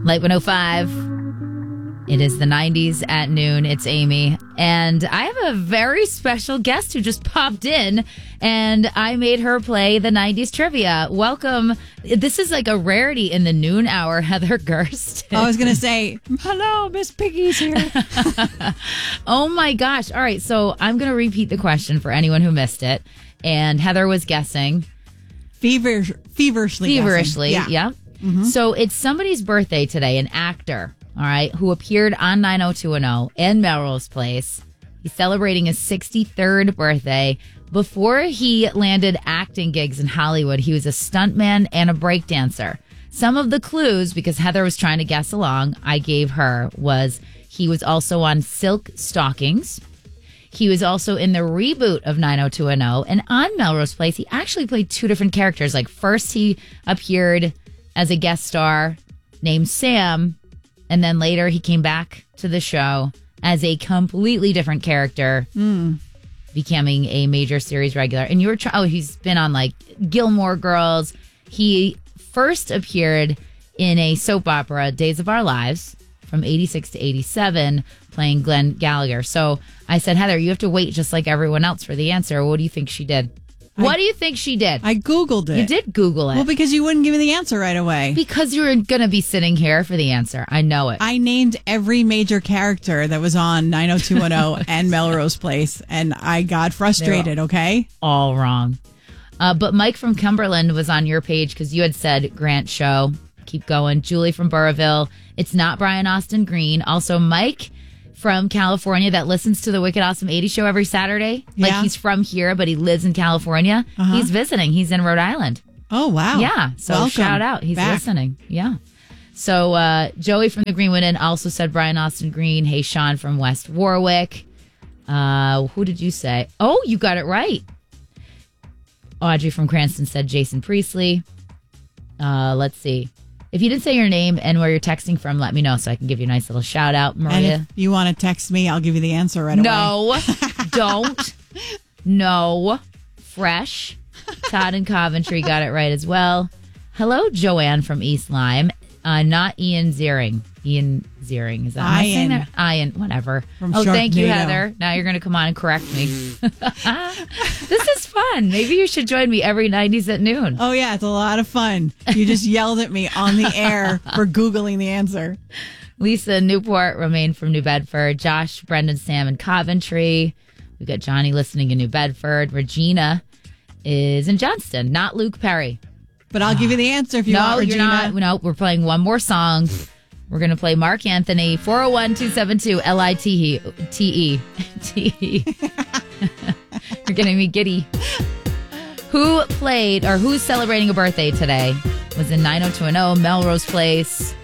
Light 105. It is the 90s at noon. It's Amy. And I have a very special guest who just popped in, and I made her play the 90s trivia. Welcome. This is like a rarity in the noon hour, Heather Gerst. I was going to say, hello, Miss Piggy's here. Oh my gosh. All right. So I'm going to repeat the question for anyone who missed it. And Heather was guessing. Feverishly. Yeah. Mm-hmm. So it's somebody's birthday today, an actor. All right, who appeared on 90210 and Melrose Place. He's celebrating his 63rd birthday. Before he landed acting gigs in Hollywood, he was a stuntman and a breakdancer. Some of the clues, because Heather was trying to guess along, I gave her was he was also on Silk Stockings. He was also in the reboot of 90210. And on Melrose Place, he actually played two different characters. Like first he appeared as a guest star named Sam. And then later he came back to the show as a completely different character, becoming a major series regular. And you were he's been on like Gilmore Girls. He first appeared in a soap opera, Days of Our Lives, from 86 to 87, playing Glenn Gallagher. So I said, Heather, you have to wait just like everyone else for the answer. What do you think she did? What do you think she did? I Googled it. You did Google it. Well, because you wouldn't give me the answer right away. Because you were going to be sitting here for the answer. I know it. I named every major character that was on 90210 and Melrose Place, and I got frustrated, okay? All wrong. But Mike from Cumberland was on your page because you had said Grant Show. Keep going. Julie from Burrillville. It's not Brian Austin Green. Also, Mike from California that listens to the Wicked Awesome 80 show every Saturday. Yeah. Like he's from here, but he lives in California. Uh-huh. He's visiting. He's in Rhode Island. Oh, wow. Yeah. So welcome shout out. He's back. listening. Yeah. So Joey from the Greenwood Inn also said Brian Austin Green. Hey, Sean from West Warwick. Who did you say? Oh, you got it right. Audrey from Cranston said Jason Priestley. Let's see. If you didn't say your name and where you're texting from, let me know so I can give you a nice little shout out, Maria. And if you want to text me, I'll give you the answer right away. No, don't. No. Fresh. Todd in Coventry got it right as well. Hello, Joanne from East Lyme. Not Ian Ziering. Ian Ziering. Is that how I'm saying that? Ian, whatever. Thank you, Heather. Now you're going to come on and correct me. This is fun. Maybe you should join me every 90s at noon. Oh, yeah. It's a lot of fun. You just yelled at me on the air for Googling the answer. Lisa Newport, Romaine from New Bedford. Josh, Brendan, Sam in Coventry. We've got Johnny listening in New Bedford. Regina is in Johnston. Not Luke Perry. But I'll give you the answer if you want, Regina. No, you're not. No, we're playing one more song. We're going to play Mark Anthony, 401-272-LITE. You're getting me giddy. Who's celebrating a birthday today? Was in 90210, Melrose Place.